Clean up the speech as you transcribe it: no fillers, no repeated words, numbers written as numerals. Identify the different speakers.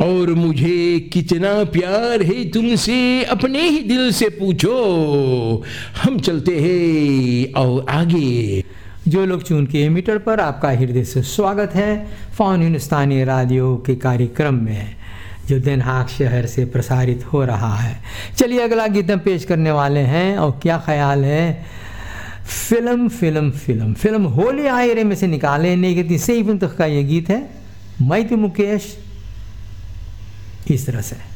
Speaker 1: और मुझे कितना प्यार है तुमसे अपने ही दिल से पूछो। हम चलते हैं और आगे।
Speaker 2: जो लोग चून के मीटर पर, आपका हृदय से स्वागत है फ़ोन हिंदुस्तानी रेडियो के कार्यक्रम में जो den Haag शहर से प्रसारित हो रहा है। चलिए अगला गीत हम पेश करने वाले हैं और क्या ख्याल है, फिल्म होली आए रे में से निकाले नहीं कितनी सही फिल्म तक का ये गीत है। मैं तो मुकेश इस तरह से